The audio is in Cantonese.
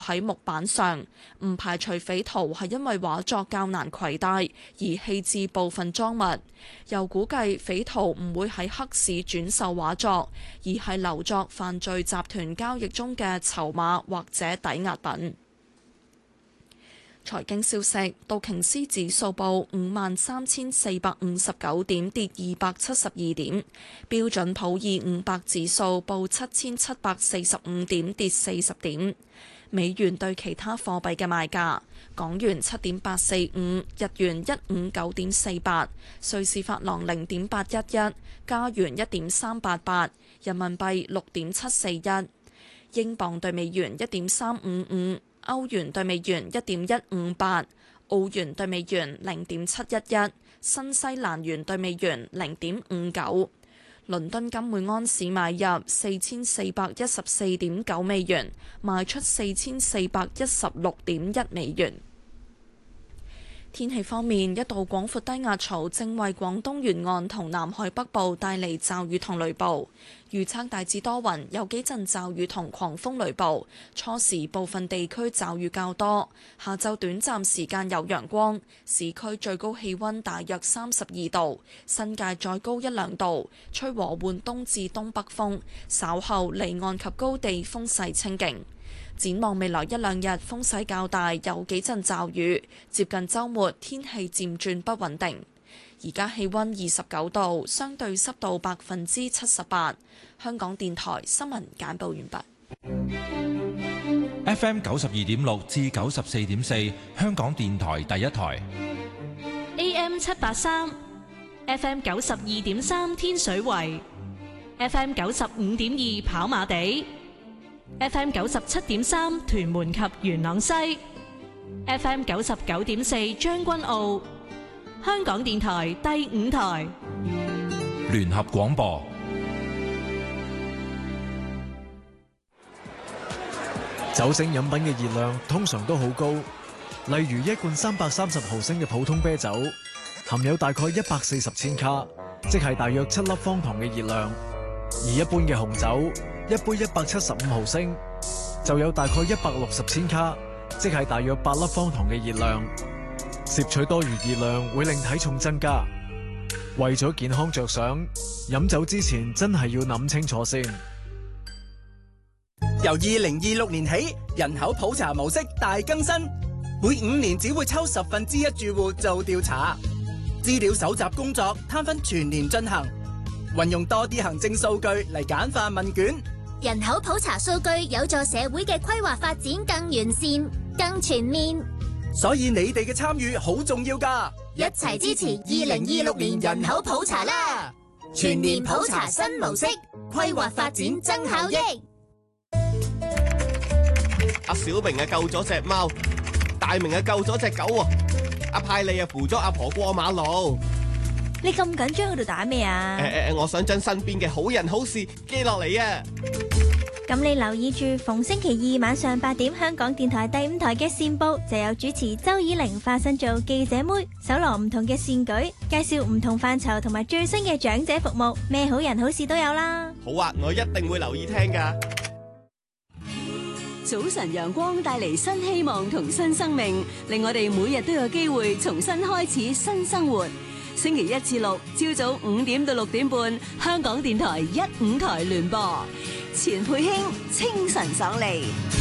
喺木板上，唔排除匪徒係因為畫作較難攜帶而棄置部分贓物。又估計匪徒唔會喺黑市轉售畫作，而係留作犯罪集團交易中嘅籌碼或者抵押品。財經消息，道瓊斯指數報53,459點，跌272點；標準普爾500指數報7,745點，跌40點。美元對其他貨幣嘅賣價：港元7.845，日元159.48，瑞士法郎0.811，加元1.388，人民幣6.741，英鎊對美元1.355。歐元對美元1.158，澳元對美元0.711，新西蘭元對美元0.59。倫敦金每安士買入4414.9美元，賣出4416.1美元。天氣方面，一道廣闊低壓槽正為廣東沿岸同南海北部帶嚟驟雨同雷暴。預測大致多雲，有幾陣驟雨同狂風雷暴。初時部分地區驟雨較多，下晝短暫時間有陽光。市區最高氣溫大約32度，新界再高1-2度。吹和緩東至東北風，稍後離岸及高地風勢清勁。展望未來1-2日風勢較大，有幾陣驟雨。接近週末天氣漸轉不穩定。而家氣溫29度，相對濕度78%。香港電台新聞簡報完畢。 FM 92.6至94.4，香港電台第一台。 AM 783 ，FM 92.3天水圍，FM 95.2跑馬地。FM 97.3屯門及元朗西 ，FM 99.4將軍澳，香港電台第5台聯合廣播。 酒精飲品嘅熱量通常都好高，例如一罐330毫升嘅普通啤酒，含有大概140千卡，即係大約7粒方糖嘅熱量，而一般嘅紅酒。一杯175毫升就有大概160千卡，即係大約8粒方糖嘅熱量。攝取多餘熱量會令體重增加。為咗健康着想，飲酒之前真係要諗清楚先。 由2026年起，人口普查模式大更新，每5年只會抽1/10住戶做調查，資料搜集工作攤分全年進行，運用多啲行政數據嚟簡化問卷。 人口普查數據有助社會嘅規劃發展更完善、更全面。 所以你哋嘅參與好重要㗎， 一齊支持2026年人口普查啦！全年普查新模式，規劃發展增效益。 阿小明啊救咗隻貓，大明啊救咗隻狗，阿派利啊扶咗阿婆過馬路。 你咁緊張喺度打咩啊？ 我想將身邊嘅好人好事記落嚟啊！ 咁你留意住逢星期二晚上8點，香港電台第5台嘅線報就有主持周以玲化身做記者妹，搜羅唔同嘅善舉，介紹唔同範疇同埋最新嘅長者服務，咩好人好事都有啦。 好啊，我一定會留意聽㗎。 早晨陽光帶嚟新希望同新生命，令我哋每日都有機會重新開始新生活。星期1至6，朝早5點到6點半，香港電台1、5台聯播。錢佩卿清晨爽利。